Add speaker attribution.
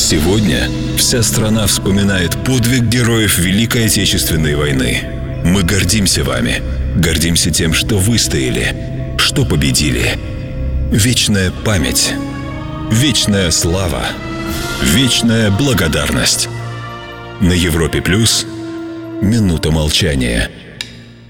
Speaker 1: Сегодня вся страна вспоминает подвиг героев Великой Отечественной войны. Мы гордимся вами, гордимся тем, что выстояли, что победили. Вечная память, вечная слава, вечная благодарность. На Европе+, минута молчания.